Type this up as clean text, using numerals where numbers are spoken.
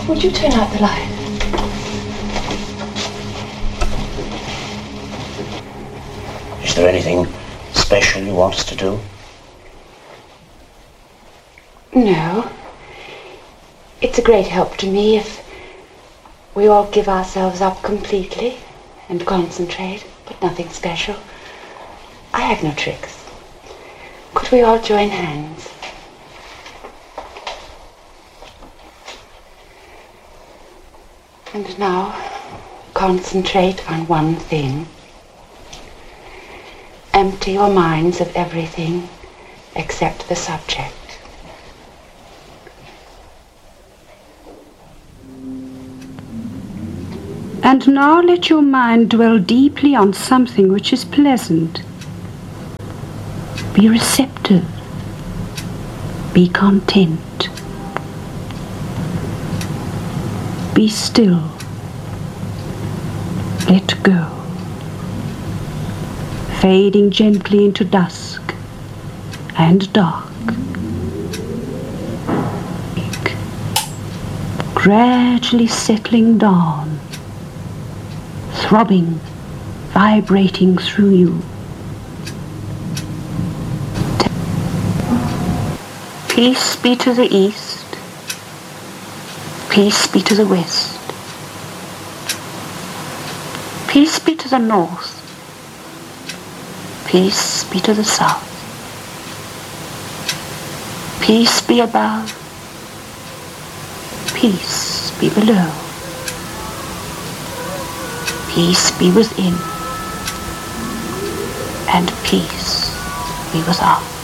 Would you turn out the light? Is there anything special you want us to do? No. It's a great help to me if we all give ourselves up completely and concentrate, but nothing special. I have no tricks. Could we all join hands? And now, concentrate on one thing. Empty your minds of everything except the subject. And now let your mind dwell deeply on something which is pleasant. Be receptive. Be content. Be still. Let go. Fading gently into dusk and dark. Gradually settling down, throbbing, vibrating through you. Peace be to the east, peace be to the west, peace be to the north, peace be to the south, peace be above, peace be below, peace be within, and peace be without.